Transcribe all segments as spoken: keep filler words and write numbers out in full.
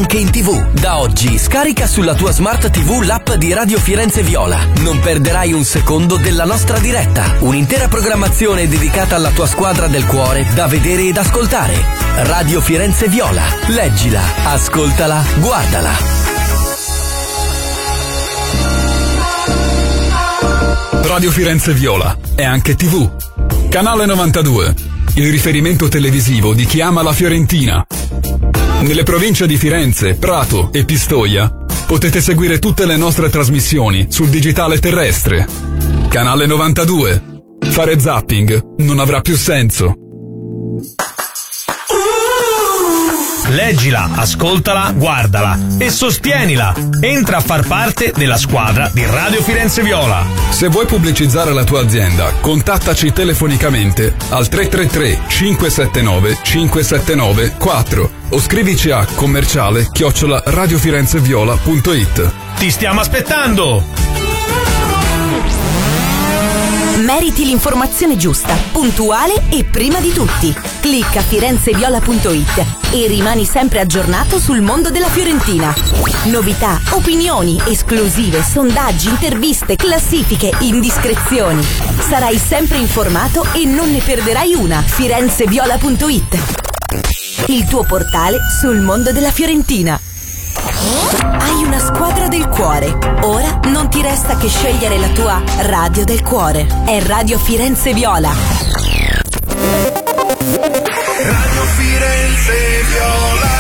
anche in tivù. Da oggi scarica sulla tua smart tivù l'app di Radio Firenze Viola. Non perderai un secondo della nostra diretta. Un'intera programmazione dedicata alla tua squadra del cuore da vedere ed ascoltare. Radio Firenze Viola. Leggila, ascoltala, guardala. Radio Firenze Viola è anche tivù. Canale novantadue, il riferimento televisivo di chi ama la Fiorentina. Nelle province di Firenze, Prato e Pistoia potete seguire tutte le nostre trasmissioni sul digitale terrestre. Canale novantadue. Fare zapping non avrà più senso. Leggila, ascoltala, guardala e sostienila. Entra a far parte della squadra di Radio Firenze Viola. Se vuoi pubblicizzare la tua azienda, contattaci telefonicamente al tre tre tre cinque sette nove cinque sette nove quattro o scrivici a commerciale chiocciola radiofirenzeviola punto it. Ti stiamo aspettando! Meriti l'informazione giusta, puntuale e prima di tutti. Clicca firenzeviola punto it e rimani sempre aggiornato sul mondo della Fiorentina. Novità, opinioni, esclusive, sondaggi, interviste, classifiche, indiscrezioni. Sarai sempre informato e non ne perderai una. firenzeviola punto it, il tuo portale sul mondo della Fiorentina. Hai una squadra del cuore. Ora non ti resta che scegliere la tua radio del cuore. È Radio Firenze Viola. Radio Firenze Viola.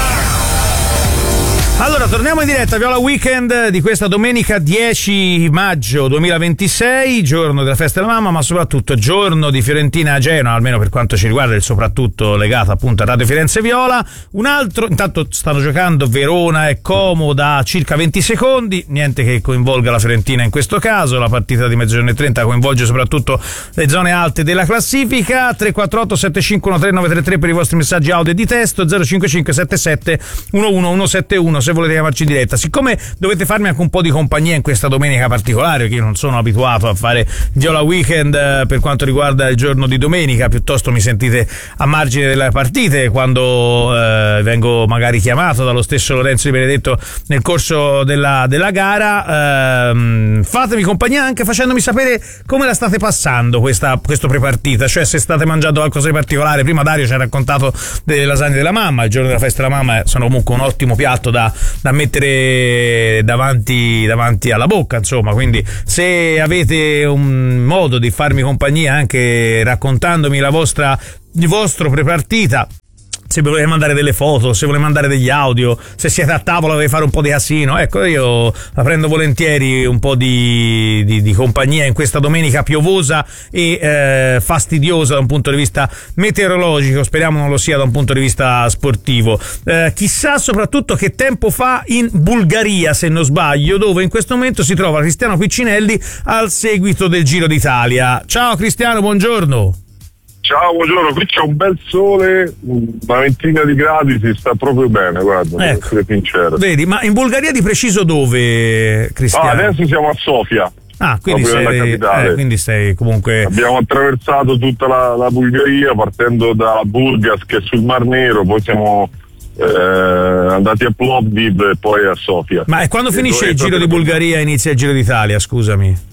Allora, torniamo in diretta, Viola Weekend di questa domenica dieci maggio duemilaventisei, giorno della festa della mamma, ma soprattutto giorno di Fiorentina a Genoa, almeno per quanto ci riguarda, il soprattutto legato appunto a Radio Firenze Viola. Un altro, intanto stanno giocando Verona e Como da circa venti secondi, niente che coinvolga la Fiorentina in questo caso, la partita di mezzogiorno e trenta coinvolge soprattutto le zone alte della classifica. Tre quattro otto sette cinque uno tre nove tre tre per i vostri messaggi audio e di testo, zero cinque cinque sette sette uno uno uno sette uno se volete chiamarci in diretta. Siccome dovete farmi anche un po' di compagnia in questa domenica particolare, che io non sono abituato a fare Viola Weekend eh, per quanto riguarda il giorno di domenica, piuttosto mi sentite a margine delle partite quando eh, vengo magari chiamato dallo stesso Lorenzo Di Benedetto nel corso della, della gara, eh, fatemi compagnia anche facendomi sapere come la state passando questa, questo prepartita, cioè se state mangiando qualcosa di particolare. Prima Dario ci ha raccontato delle lasagne della mamma, il giorno della festa della mamma sono comunque un ottimo piatto da da mettere davanti davanti alla bocca, insomma, quindi se avete un modo di farmi compagnia anche raccontandomi la vostra il vostro prepartita, se volete mandare delle foto, se volete mandare degli audio, se siete a tavola dovete fare un po' di casino, ecco, io la prendo volentieri un po' di, di, di compagnia in questa domenica piovosa e eh, fastidiosa da un punto di vista meteorologico, speriamo non lo sia da un punto di vista sportivo. Eh, chissà soprattutto che tempo fa in Bulgaria, se non sbaglio, dove in questo momento si trova Cristiano Piccinelli al seguito del Giro d'Italia. Ciao Cristiano, buongiorno. Ciao, buongiorno, qui c'è un bel sole, una ventina di gradi, si sta proprio bene, guarda, ecco, essere sincero. Vedi, ma in Bulgaria di preciso dove, Cristiano? Ah, adesso siamo a Sofia. Ah, quindi sei, eh, quindi sei comunque... Abbiamo attraversato tutta la, la Bulgaria, partendo da Burgas, che è sul Mar Nero, poi siamo eh, andati a Plovdiv e poi a Sofia. Ma e quando e finisce il Giro di Bulgaria inizia il Giro d'Italia, scusami?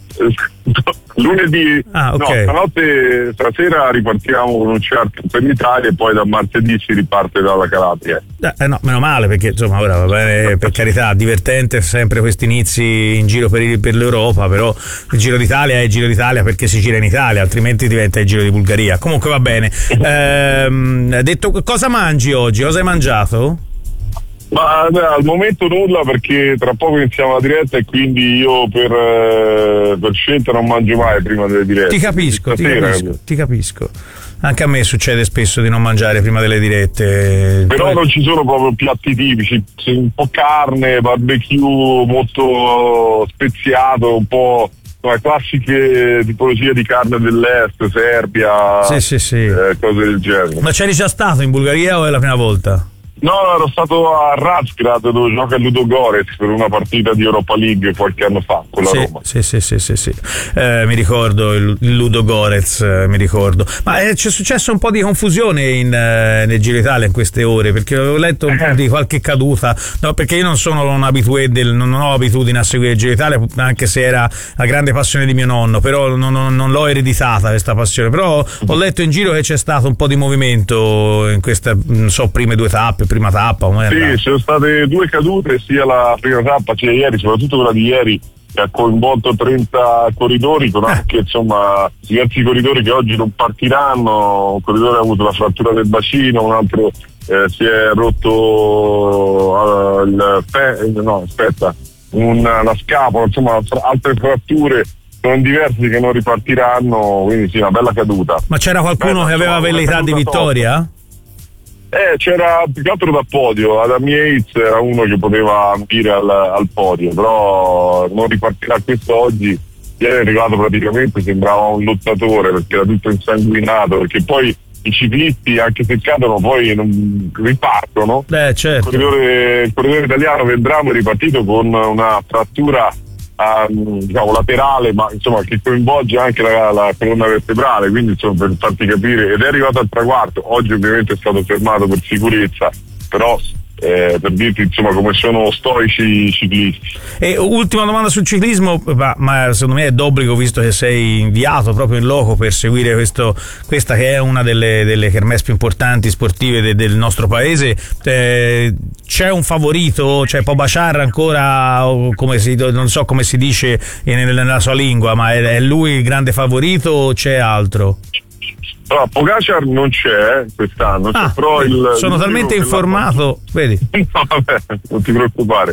Lunedì, ah, okay. No, stanotte, stasera ripartiamo con un charter per l'Italia e poi da martedì si riparte dalla Calabria. Eh, no, meno male, perché insomma ora va bene, per carità, divertente sempre questi inizi in giro per, il, per l'Europa, però il Giro d'Italia è il Giro d'Italia perché si gira in Italia, altrimenti diventa il Giro di Bulgaria. Comunque va bene. Ehm, detto, cosa mangi oggi? Cosa hai mangiato? Ma beh, al momento nulla, perché tra poco iniziamo la diretta e quindi io per, eh, per scelta non mangio mai prima delle dirette. Ti capisco, ti capisco, ti capisco. Anche a me succede spesso di non mangiare prima delle dirette. Però Poi... non ci sono proprio piatti tipici, c'è un po' carne, barbecue molto speziato, un po' come classiche tipologie di carne dell'est, Serbia, sì, sì, sì. Eh, cose del genere. Ma c'eri già stato in Bulgaria o è la prima volta? No, ero stato a Razgrad dove gioca il Ludogorets per una partita di Europa League qualche anno fa con la sì, Roma. Sì, sì, sì, sì, sì. Eh, mi ricordo il, il Ludogorets, eh, mi ricordo. Ma eh, c'è successo un po' di confusione in, eh, nel Giro d'Italia in queste ore, perché ho letto eh. di qualche caduta, no, perché io non sono un abitué del, non ho abitudine a seguire il Giro d'Italia, anche se era la grande passione di mio nonno, però non, non, non l'ho ereditata questa passione, però ho letto in giro che c'è stato un po' di movimento in queste, non so, prime due tappe, prima tappa. Sì, ci sono state due cadute, sia la prima tappa sia ieri, soprattutto quella di ieri che ha coinvolto trenta corridori, con anche insomma diversi corridori che oggi non partiranno. Un corridore ha avuto la frattura del bacino, un altro eh, si è rotto uh, il pe- no aspetta una, la scapola, insomma fra- altre fratture. Sono diversi che non ripartiranno, quindi sì, una bella caduta. Ma c'era qualcuno Beh, che aveva velleità di vittoria? Top. Eh, c'era più che altro da podio, Adam Yates era uno che poteva ambire al, al podio, però non ripartirà questo oggi. Ieri è arrivato praticamente, sembrava un lottatore perché era tutto insanguinato, perché poi i ciclisti anche se cadono poi non ripartono. Eh, certo. Il corridore, il corridore italiano Vendramo è ripartito con una frattura Um, diciamo laterale, ma insomma che coinvolge anche la, la colonna vertebrale, quindi insomma per farti capire, ed è arrivato al traguardo. Oggi ovviamente è stato fermato per sicurezza, però eh, per dirti insomma come sono stoici i ciclisti. E ultima domanda sul ciclismo, ma, ma secondo me è d'obbligo, visto che sei inviato proprio in loco per seguire questo, questa che è una delle, delle kermesse più importanti sportive de, del nostro paese. Eh, c'è un favorito? Cioè Pogačar ancora, come si, non so come si dice nella sua lingua, ma è, è lui il grande favorito o c'è altro? Allora, Pogačar non c'è quest'anno, ah, c'è però il, sono il talmente informato, vedi? No, vabbè, non ti preoccupare.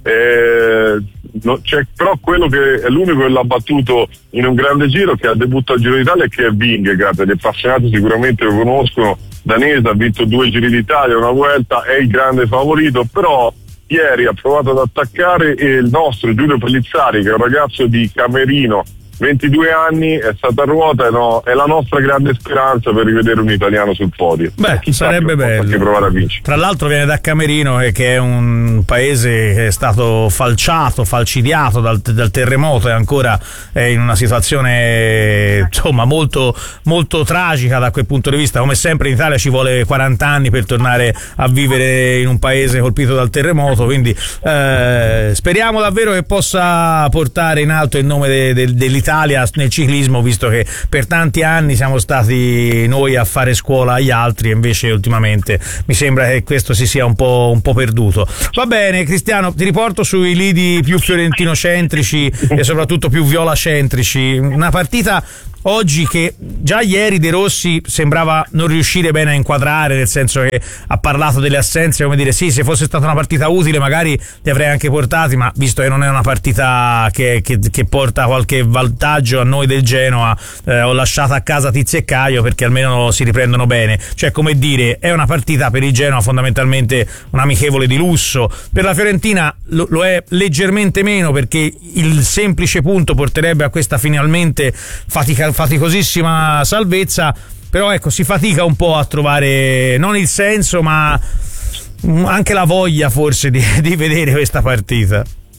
Eh, no, c'è però quello che è l'unico che l'ha battuto in un grande giro, che ha debuttato al Giro d'Italia, che è Vingegaard. Gli appassionati sicuramente lo conoscono, danese, ha vinto due Giri d'Italia, una Vuelta, è il grande favorito, però ieri ha provato ad attaccare e il nostro Giulio Pellizzari, che è un ragazzo di Camerino, ventidue anni, è stata a ruota e no, è la nostra grande speranza per rivedere un italiano sul podio. Beh, Chissà sarebbe bello. Anche provare a vincere. Tra l'altro viene da Camerino, che è un paese che è stato falciato, falcidiato dal, dal terremoto e ancora è in una situazione insomma molto, molto tragica da quel punto di vista. Come sempre in Italia ci vuole quaranta anni per tornare a vivere in un paese colpito dal terremoto, quindi eh, speriamo davvero che possa portare in alto il nome de, de, dell'Italia nel ciclismo, visto che per tanti anni siamo stati noi a fare scuola agli altri e invece ultimamente mi sembra che questo si sia un po', un po' perduto. Va bene Cristiano, ti riporto sui lidi più fiorentino-centrici e soprattutto più viola-centrici. Una partita oggi che già ieri De Rossi sembrava non riuscire bene a inquadrare, nel senso che ha parlato delle assenze, come dire sì, se fosse stata una partita utile magari li avrei anche portati, ma visto che non è una partita che, che, che porta qualche vantaggio a noi del Genoa, eh, ho lasciato a casa Tizio e Caio perché almeno si riprendono bene. Cioè, come dire, è una partita per il Genoa fondamentalmente un amichevole di lusso, per la Fiorentina lo, lo è leggermente meno, perché il semplice punto porterebbe a questa finalmente fatica faticosissima salvezza, però ecco, si fatica un po' a trovare non il senso ma anche la voglia forse di, di vedere questa partita.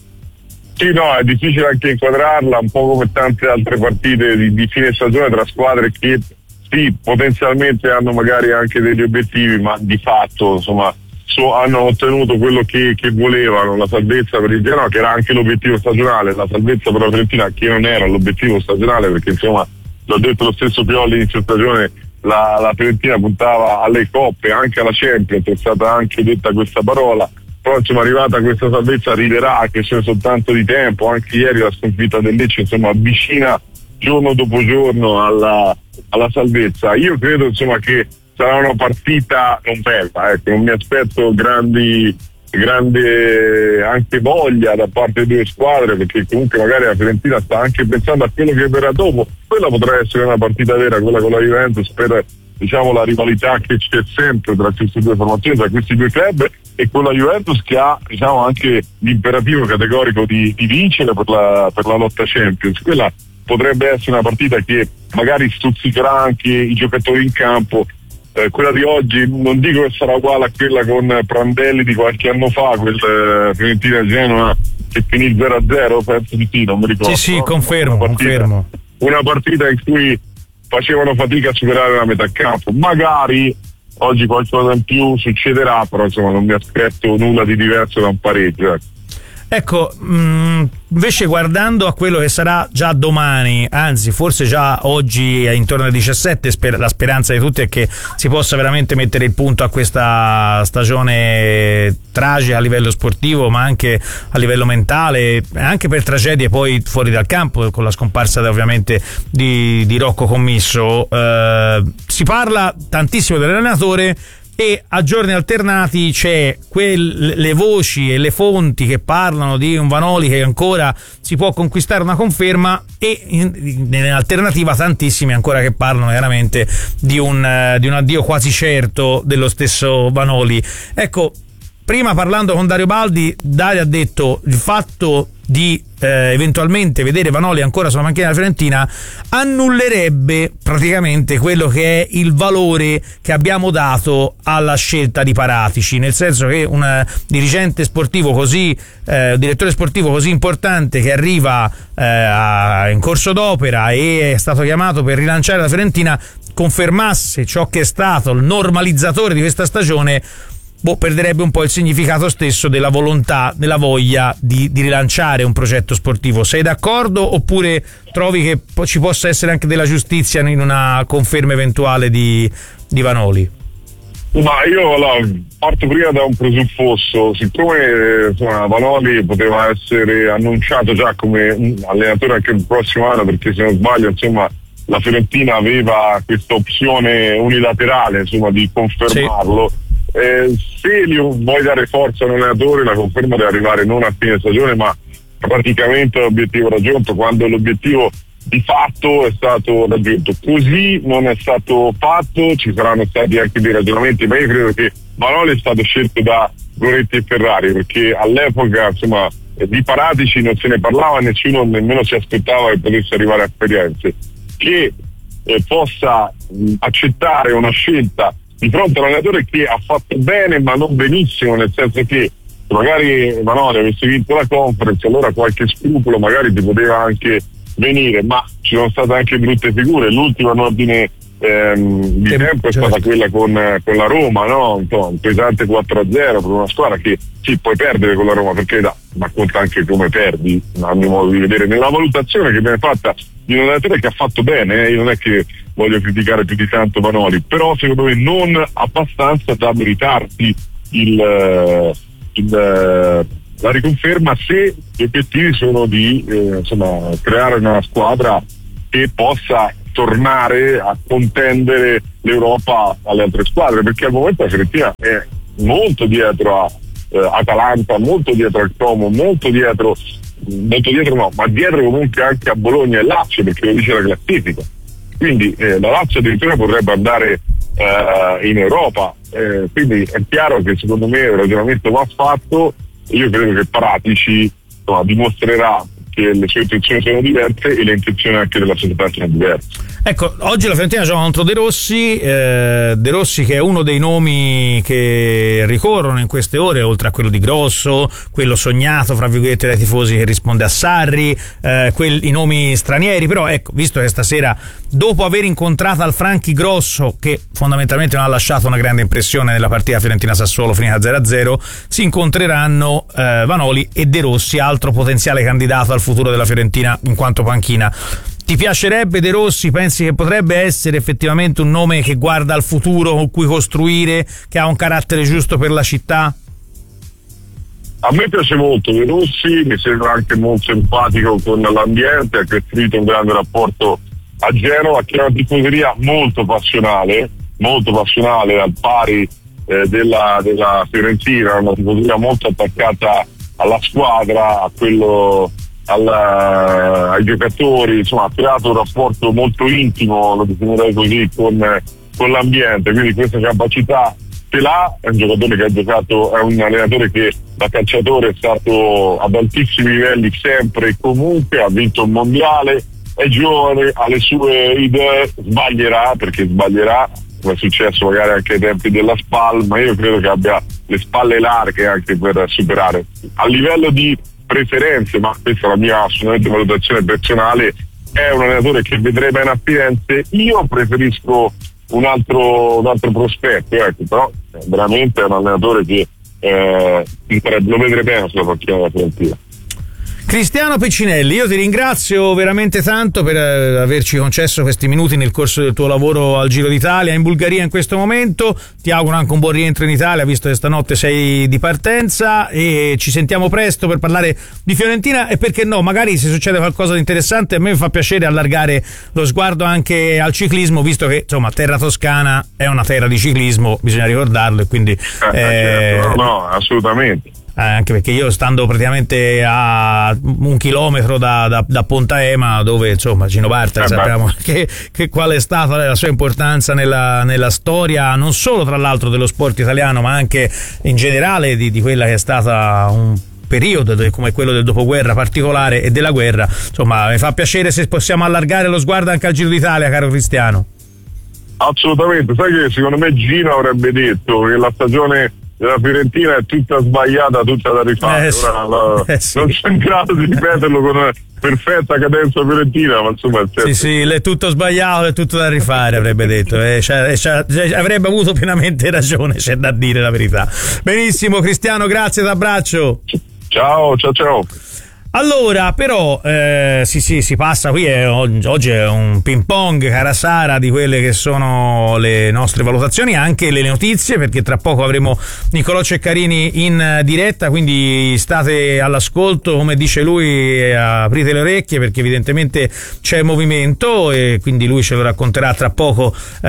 Sì, no, è difficile anche inquadrarla, un po' come tante altre partite di, di fine stagione tra squadre che sì, potenzialmente hanno magari anche degli obiettivi, ma di fatto insomma so, hanno ottenuto quello che, che volevano, la salvezza per il Genoa, che era anche l'obiettivo stagionale, la salvezza per la Fiorentina che non era l'obiettivo stagionale, perché insomma l'ho detto lo stesso Pioli all'inizio stagione, la, la Fiorentina puntava alle coppe, anche alla Champions, è stata anche detta questa parola, però insomma arrivata questa salvezza arriverà, che c'è soltanto di tempo. Anche ieri la sconfitta del Lecce insomma avvicina giorno dopo giorno alla, alla salvezza. Io credo insomma che sarà una partita non bella, ecco, non mi aspetto grandi grande anche voglia da parte delle due squadre, perché comunque magari la Fiorentina sta anche pensando a quello che verrà dopo. Quella potrà essere una partita vera, quella con la Juventus, per diciamo la rivalità che c'è sempre tra queste due formazioni, tra questi due club, e con la Juventus che ha diciamo anche l'imperativo categorico di, di vincere per la, per la lotta Champions. Quella potrebbe essere una partita che magari stuzzicherà anche i giocatori in campo, eh, quella di oggi non dico che sarà uguale a quella con Prandelli di qualche anno fa, quella eh, Fiorentina-Genoa che finì zero a zero, penso di sì, non mi ricordo. Sì, sì, confermo, una partita, confermo. Una partita in cui facevano fatica a superare la metà campo. Magari oggi qualcosa in più succederà, però insomma non mi aspetto nulla di diverso da un pareggio. Ecco, mh, invece guardando a quello che sarà già domani, anzi forse già oggi intorno alle diciassette, sper- la speranza di tutti è che si possa veramente mettere il punto a questa stagione tragica a livello sportivo, ma anche a livello mentale, anche per tragedie poi fuori dal campo, con la scomparsa ovviamente di, di Rocco Commisso. Eh, si parla tantissimo dell'allenatore, e a giorni alternati c'è quel, le voci e le fonti che parlano di un Vanoli che ancora si può conquistare una conferma, e in, in alternativa tantissimi ancora che parlano veramente di un, di un addio quasi certo dello stesso Vanoli. Ecco, prima parlando con Dario Baldi, Dario ha detto il fatto di eh, eventualmente vedere Vanoli ancora sulla panchina della Fiorentina annullerebbe praticamente quello che è il valore che abbiamo dato alla scelta di Paratici, nel senso che un dirigente sportivo così, eh, un direttore sportivo così importante che arriva eh, a, in corso d'opera e è stato chiamato per rilanciare la Fiorentina, confermasse ciò che è stato il normalizzatore di questa stagione, boh, perderebbe un po' il significato stesso della volontà, della voglia di, di rilanciare un progetto sportivo. Sei d'accordo, oppure trovi che po- ci possa essere anche della giustizia in una conferma eventuale di, di Vanoli? Ma io allora, parto prima da un presupposto, siccome insomma, Vanoli poteva essere annunciato già come allenatore anche il prossimo anno, perché se non sbaglio insomma la Fiorentina aveva questa opzione unilaterale insomma di confermarlo. Sì. Eh, se gli vuoi dare forza a un allenatore, la conferma deve arrivare non a fine stagione ma praticamente l'obiettivo raggiunto, quando l'obiettivo di fatto è stato raggiunto. Così non è stato fatto, ci saranno stati anche dei ragionamenti, ma io credo che Vanoli è stato scelto da Goretti e Ferrari, perché all'epoca insomma di Paratici non se ne parlava, nessuno nemmeno si aspettava che potesse arrivare a Firenze, che eh, possa mh, accettare una scelta di fronte a un allenatore che ha fatto bene ma non benissimo, nel senso che se magari Vanoli avesse vinto la conference allora qualche scrupolo magari ti poteva anche venire, ma ci sono state anche brutte figure. L'ultima in ordine ehm, di che, tempo è certo. stata quella con, con la Roma, no? Un pesante quattro a zero per una squadra che sì, puoi perdere con la Roma, perché da, ma conta anche come perdi, a mio modo di vedere, nella valutazione che viene fatta di un allenatore che ha fatto bene. Eh? Io non è che voglio criticare più di tanto Vanoli, però secondo me non abbastanza da meritarsi il, il la riconferma, se gli obiettivi sono di eh, insomma creare una squadra che possa tornare a contendere l'Europa alle altre squadre, perché al momento la Fiorentina è molto dietro a eh, Atalanta, molto dietro al Como, molto dietro molto dietro no, ma dietro comunque anche a Bologna e Lazio, perché lo dice la classifica. Quindi eh, la Lazio addirittura potrebbe andare eh, in Europa, eh, quindi è chiaro che secondo me il ragionamento va fatto. Io credo che Paratici insomma, dimostrerà che le sue intenzioni sono diverse e le intenzioni anche della società sono diverse. Ecco, oggi la Fiorentina gioca contro De Rossi, eh, De Rossi che è uno dei nomi che ricorrono in queste ore, oltre a quello di Grosso, quello sognato fra virgolette dai tifosi che risponde a Sarri, eh, quelli, i nomi stranieri. Però ecco, visto che stasera, dopo aver incontrato Alfranchi Grosso, che fondamentalmente non ha lasciato una grande impressione nella partita Fiorentina-Sassuolo finita zero a zero, si incontreranno eh, Vanoli e De Rossi, altro potenziale candidato al futuro della Fiorentina in quanto panchina. Ti piacerebbe De Rossi? Pensi che potrebbe essere effettivamente un nome che guarda al futuro, con cui costruire, che ha un carattere giusto per la città? A me piace molto De Rossi, mi sembra anche molto empatico con l'ambiente, ha costruito un grande rapporto a Genova, che è una tifoseria molto passionale, molto passionale al pari eh, della, della Fiorentina, una tifoseria molto attaccata alla squadra, a quello Alla, ai giocatori, insomma ha creato un rapporto molto intimo, lo definirei così, con, con l'ambiente, quindi questa capacità ce l'ha. È un giocatore che ha giocato, è un allenatore che da calciatore è stato ad altissimi livelli sempre e comunque, ha vinto un mondiale, è giovane, ha le sue idee, sbaglierà perché sbaglierà, come è successo magari anche ai tempi della SPAL, ma io credo che abbia le spalle larghe anche per superare. A livello di preferenze, ma questa è la mia assolutamente valutazione personale, è un allenatore che vedrei bene a Firenze. Io preferisco un altro, un altro prospetto, ecco, però veramente è un allenatore che eh, lo vedrei bene sulla panchina della Fiorentina. Cristiano Peccinelli, io ti ringrazio veramente tanto per eh, averci concesso questi minuti nel corso del tuo lavoro al Giro d'Italia in Bulgaria in questo momento. Ti auguro anche un buon rientro in Italia, visto che stanotte sei di partenza, e ci sentiamo presto per parlare di Fiorentina, e perché no, magari se succede qualcosa di interessante a me fa piacere allargare lo sguardo anche al ciclismo, visto che insomma terra toscana è una terra di ciclismo, bisogna ricordarlo, e quindi eh, eh, certo. no, no, assolutamente. Eh, anche perché io, stando praticamente a un chilometro da, da, da Ponta Ema, dove insomma Gino Bartali, eh sappiamo che, che qual è stata la sua importanza nella, nella storia, non solo tra l'altro dello sport italiano, ma anche in generale di, di quella che è stata un periodo come quello del dopoguerra particolare e della guerra. Insomma, mi fa piacere se possiamo allargare lo sguardo anche al Giro d'Italia, caro Cristiano. Assolutamente, sai che secondo me Gino avrebbe detto che la stagione della Fiorentina è tutta sbagliata, tutta da rifare. Eh, Ora la, eh, sì. non c'è in grado di ripeterlo con una perfetta cadenza fiorentina, ma insomma è sì sì, è tutto sbagliato, è tutto da rifare, avrebbe detto, eh, cioè, cioè, avrebbe avuto pienamente ragione, c'è da dire la verità. Benissimo Cristiano, grazie, t'abbraccio. Ciao, ciao, ciao. Allora, però, eh, sì, sì, si passa qui. È, oggi è un ping pong, cara Sara, di quelle che sono le nostre valutazioni, anche le notizie, perché tra poco avremo Nicolò Ceccarini in diretta. Quindi state all'ascolto, come dice lui, e aprite le orecchie, perché evidentemente c'è movimento, e quindi lui ce lo racconterà tra poco. Eh,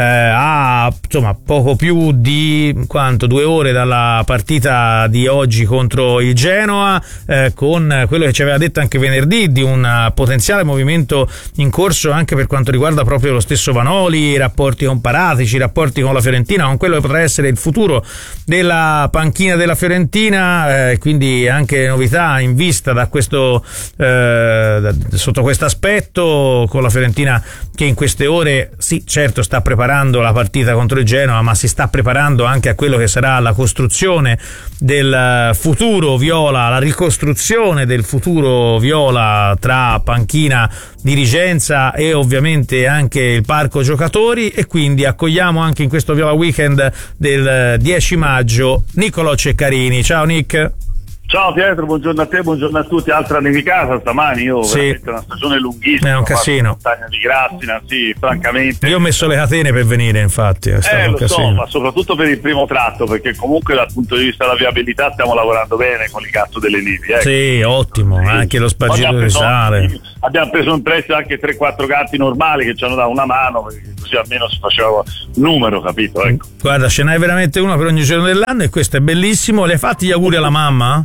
a insomma poco più di quanto due ore dalla partita di oggi contro il Genoa, eh, con quello che ci aveva detto anche venerdì di un potenziale movimento in corso anche per quanto riguarda proprio lo stesso Vanoli, i rapporti con Paratici, i rapporti con la Fiorentina, con quello che potrà essere il futuro della panchina della Fiorentina, eh, quindi anche novità in vista da questo eh, da, sotto questo aspetto, con la Fiorentina che in queste ore sì, certo, sta preparando la partita contro il Genoa, ma si sta preparando anche a quello che sarà la costruzione del futuro viola, la ricostruzione del futuro viola tra panchina, dirigenza e ovviamente anche il parco giocatori. E quindi accogliamo anche in questo Viola Weekend del dieci maggio Nicolò Ceccarini. Ciao Nick. Ciao Pietro, buongiorno a te, buongiorno a tutti. Altra nevicata stamani, io sì. veramente una stagione lunghissima. È un casino. Montagna di Grassina, sì, francamente. Io ho messo le catene per venire, infatti. È stato eh, un lo casino. so, ma soprattutto per il primo tratto, perché comunque dal punto di vista della viabilità stiamo lavorando bene con il gatto delle nevi. Ecco. Sì, ottimo, sì. Anche lo spargito di sale. Abbiamo preso in prestito anche tre quattro gatti normali che ci hanno dato una mano, perché così almeno si faceva numero, capito? Ecco. Guarda, ce n'hai veramente una per ogni giorno dell'anno, e questo è bellissimo. Le hai fatti gli auguri alla mamma?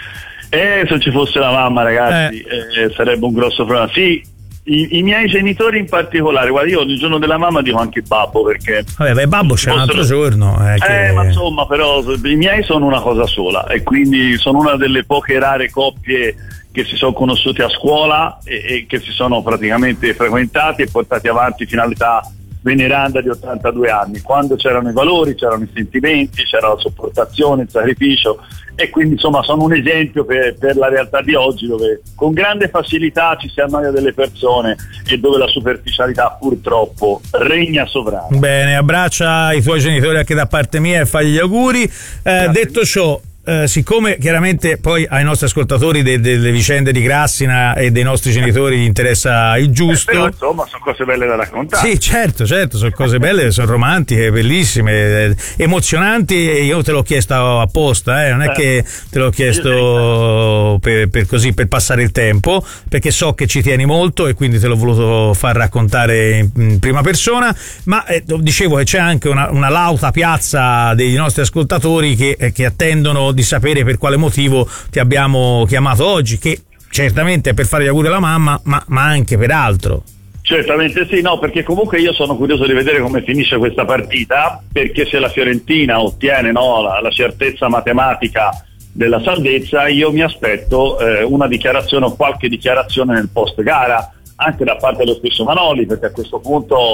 Eh, se ci fosse la mamma, ragazzi, eh. Eh, sarebbe un grosso problema. Sì, i, i miei genitori in particolare, guarda, io il giorno della mamma dico anche babbo, perché vabbè, beh, babbo c'è un altro giorno, eh, che... eh ma insomma, però i miei sono una cosa sola, e quindi sono una delle poche rare coppie che si sono conosciuti a scuola e, e che si sono praticamente frequentati e portati avanti fino all'età veneranda di ottantadue anni, quando c'erano i valori, c'erano i sentimenti, c'era la sopportazione, il sacrificio, e quindi insomma sono un esempio per, per la realtà di oggi, dove con grande facilità ci si annoia delle persone e dove la superficialità purtroppo regna sovrana. Bene, abbraccia i tuoi genitori anche da parte mia e fagli gli auguri. Eh, detto ciò, Uh, siccome chiaramente poi ai nostri ascoltatori de- delle vicende di Grassina e dei nostri genitori gli interessa il giusto, eh, però insomma sono cose belle da raccontare. Sì, certo, certo, sono cose belle, sono romantiche, bellissime, eh, emozionanti, e io te l'ho chiesto apposta, eh, non è eh, che te l'ho chiesto per, per così, per passare il tempo, perché so che ci tieni molto e quindi te l'ho voluto far raccontare in, in prima persona. Ma eh, dicevo che c'è anche una, una lauta piazza dei nostri ascoltatori che, eh, che attendono di sapere per quale motivo ti abbiamo chiamato oggi, che certamente è per fare gli auguri alla mamma, ma, ma anche per altro. Certamente sì, no, perché comunque io sono curioso di vedere come finisce questa partita, perché se la Fiorentina ottiene no, la, la certezza matematica della salvezza, io mi aspetto eh, una dichiarazione o qualche dichiarazione nel post gara, anche da parte dello stesso Vanoli, perché a questo punto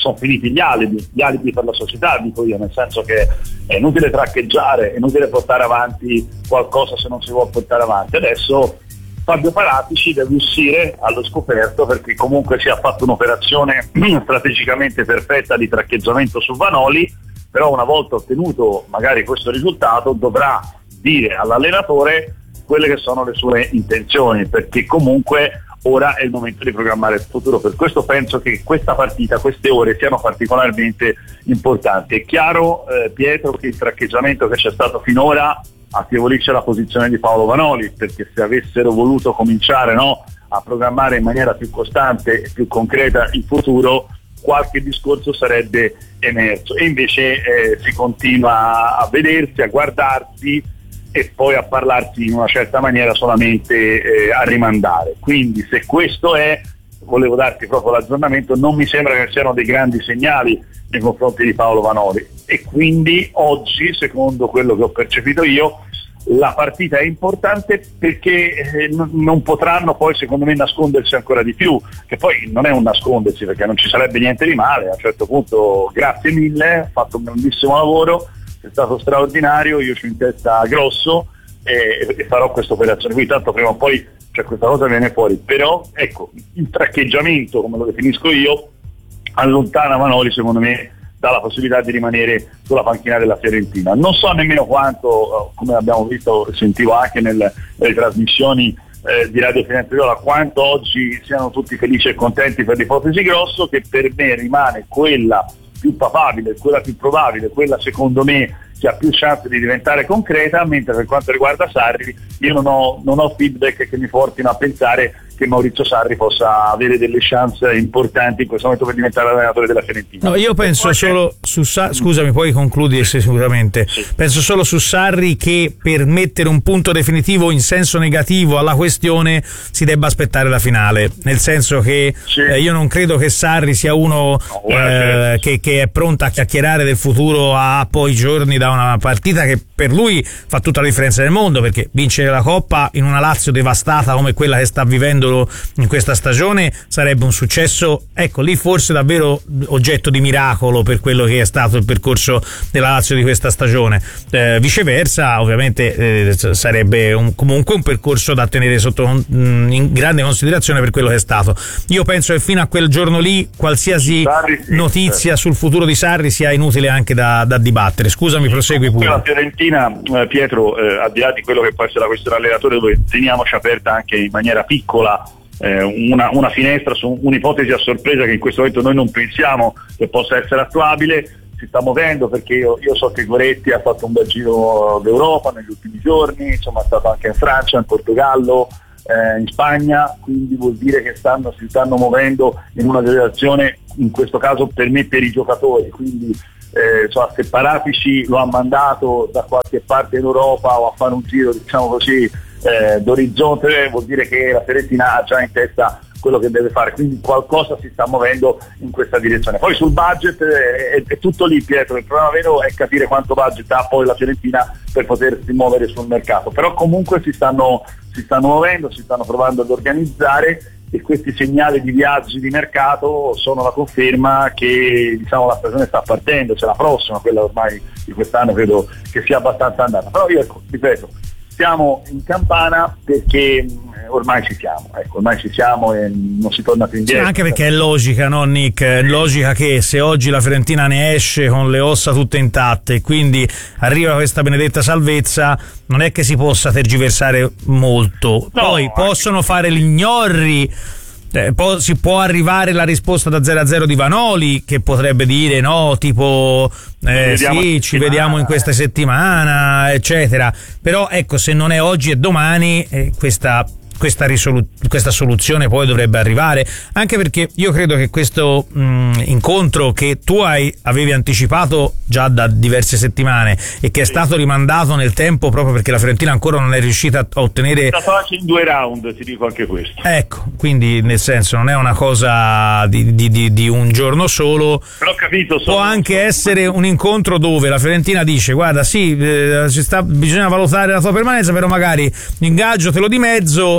sono finiti gli alibi, gli alibi per la società, dico io, nel senso che è inutile traccheggiare, è inutile portare avanti qualcosa se non si vuole portare avanti. Adesso Fabio Paratici deve uscire allo scoperto, perché comunque si è fatto un'operazione strategicamente perfetta di traccheggiamento su Vanoli, però una volta ottenuto magari questo risultato dovrà dire all'allenatore quelle che sono le sue intenzioni, perché comunque ora è il momento di programmare il futuro. Per questo penso che questa partita, queste ore siano particolarmente importanti. È chiaro, eh, Pietro, che il traccheggiamento che c'è stato finora affievolisce la posizione di Paolo Vanoli, perché se avessero voluto cominciare, no, a programmare in maniera più costante e più concreta il futuro, qualche discorso sarebbe emerso, e invece eh, si continua a vedersi, a guardarsi e poi a parlarsi in una certa maniera solamente eh, a rimandare. Quindi se questo è, volevo darti proprio l'aggiornamento, non mi sembra che siano dei grandi segnali nei confronti di Paolo Vanoli, e quindi oggi, secondo quello che ho percepito io, la partita è importante perché eh, n- non potranno poi, secondo me, nascondersi ancora di più, che poi non è un nascondersi, perché non ci sarebbe niente di male. A un certo punto grazie mille, ho fatto un grandissimo lavoro, è stato straordinario, io ci ho in testa grosso e, e farò questa operazione qui, tanto prima o poi, cioè, questa cosa viene fuori. Però ecco, il traccheggiamento, come lo definisco io, allontana Vanoli, secondo me, dalla possibilità di rimanere sulla panchina della Fiorentina. Non so nemmeno quanto, come abbiamo visto, sentivo anche nel, nelle trasmissioni eh, di Radio Firenze Viola, quanto oggi siano tutti felici e contenti per l'ipotesi Grosso, che per me rimane quella più papabile, quella più probabile, quella secondo me che ha più chance di diventare concreta, mentre per quanto riguarda Sarri io non ho, non ho feedback che mi portino a pensare che Maurizio Sarri possa avere delle chance importanti in questo momento per diventare allenatore della Fiorentina. No, io penso solo su Sarri, scusami, poi concludi sicuramente. Sì. Penso solo su Sarri che per mettere un punto definitivo in senso negativo alla questione si debba aspettare la finale, nel senso che sì. eh, io non credo che Sarri sia uno no, eh, che, che è pronto a chiacchierare del futuro a poi giorni da una partita che per lui fa tutta la differenza del mondo, perché vincere la Coppa in una Lazio devastata come quella che sta vivendo in questa stagione sarebbe un successo, ecco, lì forse davvero oggetto di miracolo per quello che è stato il percorso della Lazio di questa stagione. Eh, viceversa ovviamente eh, sarebbe un, comunque un percorso da tenere sotto mh, in grande considerazione per quello che è stato. Io penso che fino a quel giorno lì qualsiasi Sarri, sì, notizia certo. sul futuro di Sarri sia inutile anche da, da dibattere. Scusami, prosegui pure. La Fiorentina, eh, Pietro, eh, al di là di quello che può essere la questione allenatore, dove teniamoci aperta anche in maniera piccola Eh, una, una finestra su un'ipotesi a sorpresa che in questo momento noi non pensiamo che possa essere attuabile, si sta muovendo, perché io, io so che Goretti ha fatto un bel giro d'Europa negli ultimi giorni, insomma è stato anche in Francia, in Portogallo, eh, in Spagna, quindi vuol dire che stanno, si stanno muovendo in una direzione, in questo caso per me per i giocatori, quindi eh, insomma, se Paratici lo ha mandato da qualche parte in Europa o a fare un giro, diciamo così, Eh, d'orizzonte, vuol dire che la Fiorentina ha già in testa quello che deve fare, quindi qualcosa si sta muovendo in questa direzione. Poi sul budget è, è tutto lì, Pietro, il problema vero è capire quanto budget ha poi la Fiorentina per potersi muovere sul mercato, però comunque si stanno, si stanno muovendo, si stanno provando ad organizzare, e questi segnali di viaggi di mercato sono la conferma che, diciamo, la stagione sta partendo, c'è la prossima, quella ormai di quest'anno credo che sia abbastanza andata, però io ecco, ripeto, siamo in campana perché ormai ci siamo, ecco, ormai ci siamo e non si torna più indietro. Sì, anche perché è logica, no Nick? È logica che se oggi la Fiorentina ne esce con le ossa tutte intatte e quindi arriva questa benedetta salvezza, non è che si possa tergiversare molto. No, poi possono fare gli gnorri. Eh, poi si può arrivare la risposta da zero a zero di Vanoli, che potrebbe dire no, tipo eh, sì, ci vediamo in questa settimana, eccetera. Però ecco, se non è oggi e domani, eh, questa questa, risolu- questa soluzione poi dovrebbe arrivare, anche perché io credo che questo mh, incontro che tu hai avevi anticipato già da diverse settimane e che è stato rimandato nel tempo proprio perché la Fiorentina ancora non è riuscita a ottenere, è stato anche in due round, ti dico anche questo, ecco, quindi nel senso non è una cosa di, di, di, di un giorno solo, però ho capito, può anche essere un incontro dove la Fiorentina dice guarda sì, eh, ci sta, bisogna valutare la tua permanenza, però magari l'ingaggio te lo di mezzo,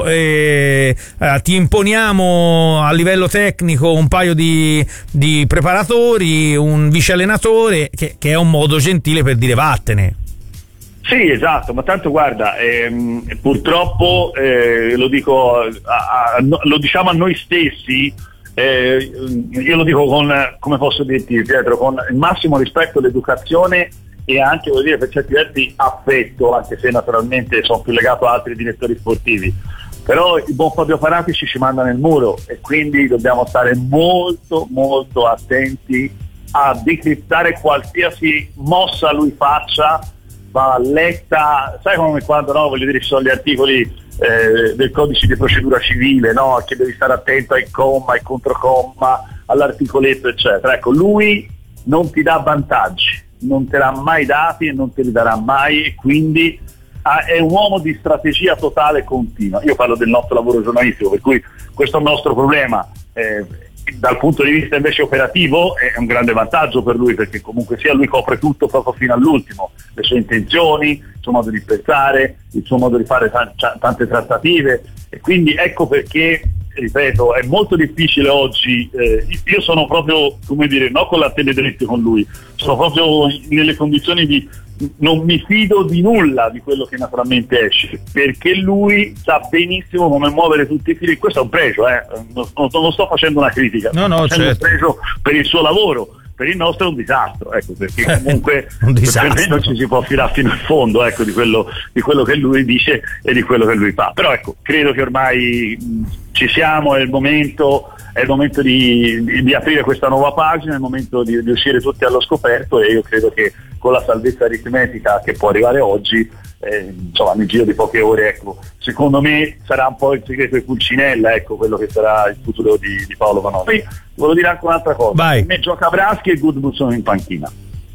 e eh, ti imponiamo a livello tecnico un paio di, di preparatori, un vice allenatore, che, che è un modo gentile per dire vattene. Sì, esatto, ma tanto guarda, ehm, purtroppo eh, lo dico a, a, lo diciamo a noi stessi, eh, io lo dico con, come posso dirti Pietro, con il massimo rispetto all'educazione e anche, voglio dire, per certi versi affetto, anche se naturalmente sono più legato a altri direttori sportivi, però il buon Fabio Paratici ci manda nel muro e quindi dobbiamo stare molto molto attenti a decriptare qualsiasi mossa lui faccia, va letta, sai come quando, no, voglio dire, ci sono gli articoli eh, del codice di procedura civile, no, che devi stare attento ai comma, ai controcomma, all'articoletto eccetera. Ecco, lui non ti dà vantaggi, non te l'ha mai dati e non te li darà mai, e quindi ah, è un uomo di strategia totale e continua. Io parlo del nostro lavoro giornalistico, per cui questo è il nostro problema. Eh, dal punto di vista invece operativo è un grande vantaggio per lui, perché comunque sia lui copre tutto proprio fino all'ultimo, le sue intenzioni, il suo modo di pensare, il suo modo di fare t- t- tante trattative, e quindi ecco perché, ripeto, è molto difficile oggi, eh, io sono proprio, come dire, non con la tele dritte con lui, sono proprio nelle condizioni di non mi fido di nulla di quello che naturalmente esce, perché lui sa benissimo come muovere tutti i fili. Questo è un pregio, eh? non, non, non sto facendo una critica, no, no, sto facendo certo. un pregio per il suo lavoro. Per il nostro è un disastro, ecco, perché comunque un disastro. per me non ci si può affidare fino in fondo, ecco, di quello, di quello che lui dice e di quello che lui fa. Però ecco, credo che ormai mh, ci siamo, è il momento, è il momento di, di, di aprire questa nuova pagina, è il momento di, di uscire tutti allo scoperto, e io credo che con la salvezza aritmetica che può arrivare oggi, eh, insomma, nel giro di poche ore, ecco, secondo me sarà un po' il segreto di Pulcinella, ecco, quello che sarà il futuro di, di Paolo Vanoni. Poi volevo dire anche un'altra cosa. Vai. Per me gioca Braschi e Gudmundsson in panchina.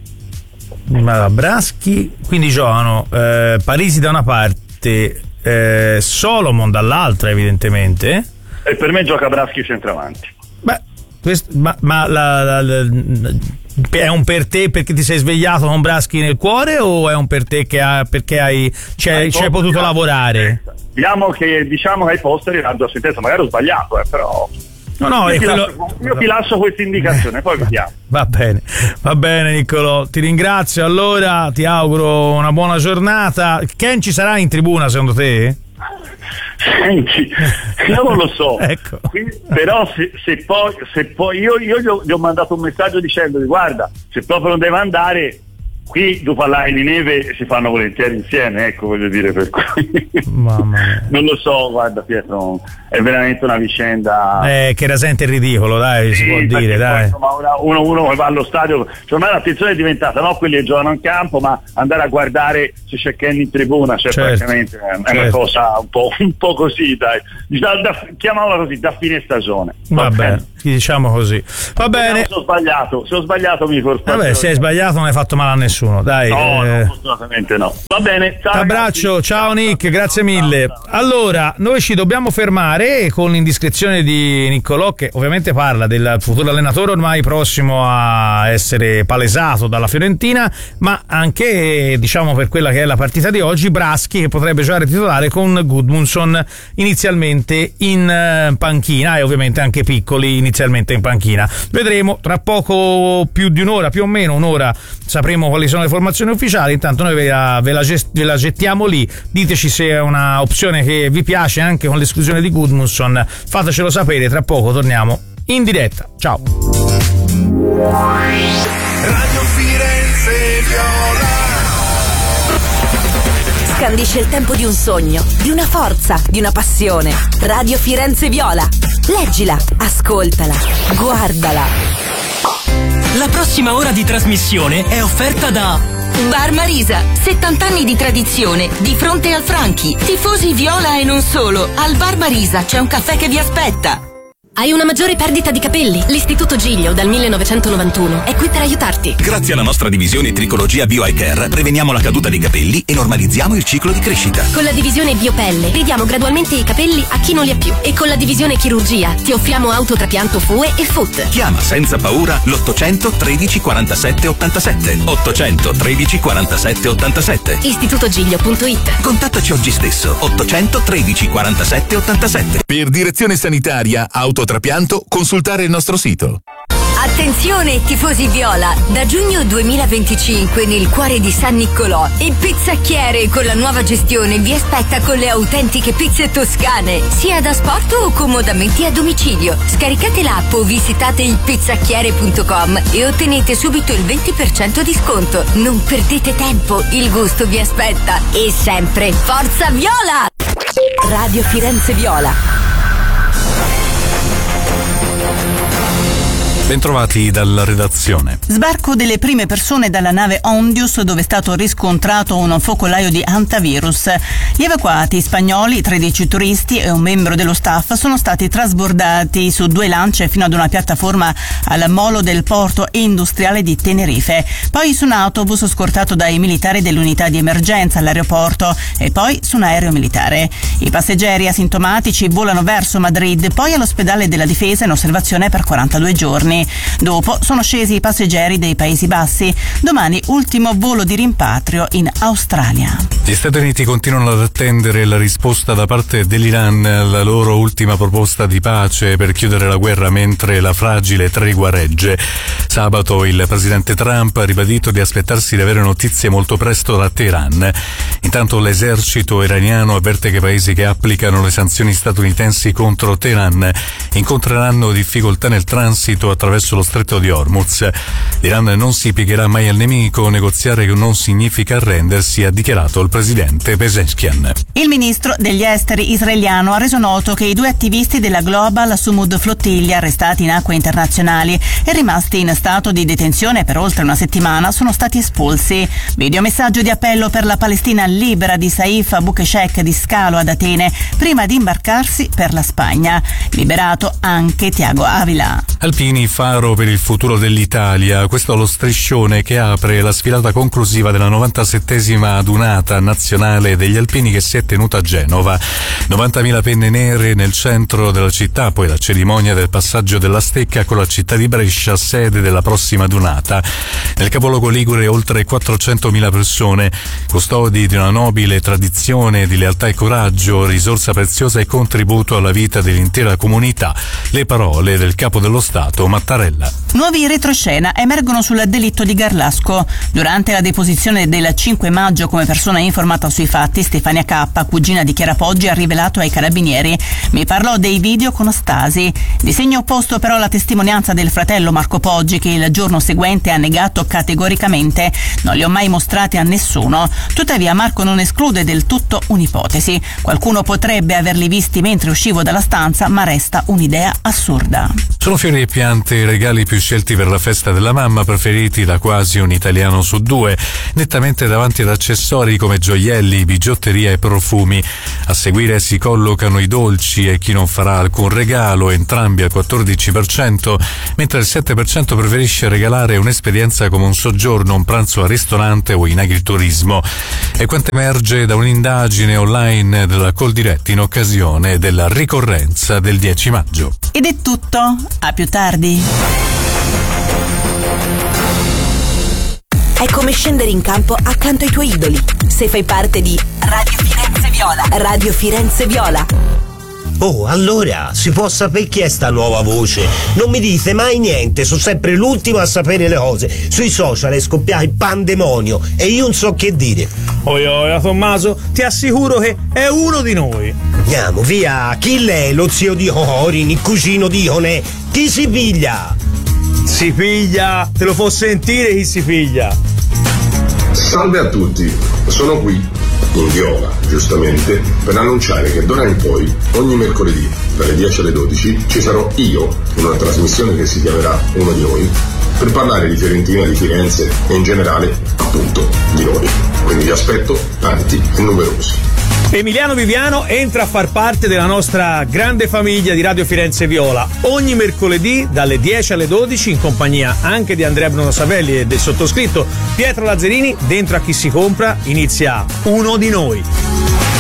Ma Braschi, quindi giocano eh, Parisi da una parte, eh, Solomon dall'altra, evidentemente. E per me gioca Braschi centravanti. Beh, questo, ma, ma la, la, la, è un per te perché ti sei svegliato con Braschi nel cuore, o è un per te che ha, perché hai, c'hai, c'hai potuto diciamo, lavorare? Diciamo che, diciamo che ai posteri erano a sentenza, magari ho sbagliato, eh, però no, no, io, ti quello... lascio, io ti lascio questa indicazione, poi vediamo. Va bene, va bene Niccolò, ti ringrazio, allora ti auguro una buona giornata. Ken ci sarà in tribuna secondo te? Senti, io non lo so, ecco. Quindi, però se, se poi, se poi io, io gli, ho, gli ho mandato un messaggio dicendogli: guarda, se proprio non deve andare, qui due pallai di neve si fanno volentieri insieme, ecco, voglio dire, per cui mamma mia. Non lo so, guarda Pietro, è veramente una vicenda eh, che rasenta il ridicolo, dai, sì, si può dire, dai. Poi, insomma, uno, uno che va allo stadio, cioè ormai l'attenzione è diventata non quelli che giocano in campo, ma andare a guardare se c'è Kenny in tribuna, cioè certo, praticamente è certo. una cosa un po', un po' così, dai, da, da, chiamiamola così, da fine stagione. Va, va bene, bene, diciamo così. Va bene. Se ho sbagliato, se ho sbagliato mi forse. Vabbè, se hai sbagliato non hai fatto male a nessuno, dai. No, eh... no, fortunatamente no. Va bene, ciao. Abbraccio, ragazzi. ciao Nick, grazie mille. Allora, noi ci dobbiamo fermare con l'indiscrezione di Niccolò, che ovviamente parla del futuro allenatore ormai prossimo a essere palesato dalla Fiorentina, ma anche, diciamo, per quella che è la partita di oggi, Braschi che potrebbe giocare titolare con Gudmundsson inizialmente in panchina, e ovviamente anche Piccoli inizialmente in panchina. Vedremo tra poco, più di un'ora, più o meno un'ora, sapremo quali sono le formazioni ufficiali. Intanto noi ve la, ve la, gest- ve la gettiamo lì, diteci se è una opzione che vi piace anche con l'esclusione di Gudmundsson, fatecelo sapere, tra poco torniamo in diretta. Ciao. Radio Firenze Viola. Scandisce il tempo di un sogno, di una forza, di una passione. Radio Firenze Viola. Leggila, ascoltala, guardala. La prossima ora di trasmissione è offerta da Bar Marisa, settanta anni di tradizione, di fronte al Franchi. Tifosi viola e non solo. Al Bar Marisa c'è un caffè che vi aspetta. Hai una maggiore perdita di capelli? L'Istituto Giglio dal millenovecentonovantuno è qui per aiutarti. Grazie alla nostra divisione Tricologia Bio Eye Care preveniamo la caduta dei capelli e normalizziamo il ciclo di crescita. Con la divisione Biopelle ridiamo gradualmente i capelli a chi non li ha più. E con la divisione Chirurgia ti offriamo autotrapianto F U E e F U T. Chiama senza paura l'ottocento tredici quarantasette ottantasette. ottocento tredici quarantasette ottantasette. istituto giglio punto it. Contattaci oggi stesso. ottocento tredici quarantasette ottantasette. Per direzione sanitaria, autotrapianto, consultare il nostro sito. Attenzione tifosi viola, da giugno duemilaventicinque nel cuore di San Niccolò il Pizzacchiere con la nuova gestione vi aspetta con le autentiche pizze toscane, sia da sport o comodamente a domicilio. Scaricate l'app o visitate il pizzacchiere punto com e ottenete subito il venti per cento di sconto. Non perdete tempo, il gusto vi aspetta. E sempre Forza Viola! Radio Firenze Viola. Bentrovati dalla redazione. Sbarco delle prime persone dalla nave Ondius, dove è stato riscontrato un focolaio di hantavirus. Gli evacuati spagnoli, tredici turisti e un membro dello staff sono stati trasbordati su due lance fino ad una piattaforma al molo del porto industriale di Tenerife. Poi su un autobus scortato dai militari dell'unità di emergenza all'aeroporto e poi su un aereo militare. I passeggeri asintomatici volano verso Madrid, poi all'ospedale della Difesa in osservazione per quarantadue giorni. Dopo sono scesi i passeggeri dei Paesi Bassi. Domani ultimo volo di rimpatrio in Australia. Gli Stati Uniti continuano ad attendere la risposta da parte dell'Iran alla loro ultima proposta di pace per chiudere la guerra mentre la fragile tregua regge. Sabato il presidente Trump ha ribadito di aspettarsi di avere notizie molto presto da Teheran. Intanto l'esercito iraniano avverte che i paesi che applicano le sanzioni statunitensi contro Teheran incontreranno difficoltà nel transito attraverso lo stretto di Hormuz. L'Iran non si piegherà mai al nemico, negoziare non significa arrendersi, ha dichiarato il presidente Pezeshkian. Il ministro degli esteri israeliano ha reso noto che i due attivisti della Global Sumud Flottiglia, arrestati in acque internazionali e rimasti in stato di detenzione per oltre una settimana, sono stati espulsi. Videomessaggio di appello per la Palestina libera di Saif Bukeshek di scalo ad Atene prima di imbarcarsi per la Spagna. Liberato anche Tiago Avila. Alpini, faro per il futuro dell'Italia. Questo è lo striscione che apre la sfilata conclusiva della novantasettesima adunata nazionale degli alpini che si è tenuta a Genova. novantamila penne nere nel centro della città, poi la cerimonia del passaggio della stecca con la città di Brescia, sede della prossima adunata. Nel capoluogo ligure oltre quattrocentomila persone, custodi di una nobile tradizione di lealtà e coraggio, risorsa preziosa e contributo alla vita dell'intera comunità. Le parole del capo dello Stato Mattarella. Nuovi retroscena emergono sul delitto di Garlasco. Durante la deposizione del cinque maggio come persona informata sui fatti, Stefania K, cugina di Chiara Poggi, ha rivelato ai carabinieri: mi parlò dei video con Stasi. Di segno opposto però la testimonianza del fratello Marco Poggi, che il giorno seguente ha negato categoricamente: non li ho mai mostrati a nessuno. Tuttavia Marco non esclude del tutto un'ipotesi: qualcuno potrebbe averli visti mentre uscivo dalla stanza, ma resta un'idea assurda. Sono fiori e piante i regali più scelti per la festa della mamma, preferiti da quasi un italiano su due, nettamente davanti ad accessori come gioielli, bigiotteria e profumi. A seguire si collocano i dolci e chi non farà alcun regalo, entrambi al quattordici per cento, mentre il sette per cento preferisce regalare un'esperienza come un soggiorno, un pranzo al ristorante o in agriturismo. È quanto emerge da un'indagine online della Coldiretti in occasione della ricorrenza del dieci maggio. Ed è tutto, a più tardi. È come scendere in campo accanto ai tuoi idoli. Se fai parte di Radio Firenze Viola. Radio Firenze Viola. Oh, allora, si può sapere chi è sta nuova voce? Non mi dite mai niente, sono sempre l'ultimo a sapere le cose. Sui social è scoppiato il pandemonio e io non so che dire. Oi oi, Tommaso, ti assicuro che è uno di noi. Andiamo, via, chi lei? Lo zio di Corin, il cugino di Ionè? Chi si piglia? Si piglia, te lo può sentire chi si piglia. Salve a tutti, sono qui in Viola, giustamente, per annunciare che d'ora in poi, ogni mercoledì, dalle dieci alle dodici, ci sarò io, in una trasmissione che si chiamerà Uno di Noi, per parlare di Fiorentina, di Firenze e in generale, appunto, di noi. Quindi vi aspetto tanti e numerosi. Emiliano Viviano entra a far parte della nostra grande famiglia di Radio Firenze Viola ogni mercoledì dalle dieci alle dodici in compagnia anche di Andrea Bruno Savelli e del sottoscritto Pietro Lazzarini. Dentro a Chi si compra inizia Uno di noi.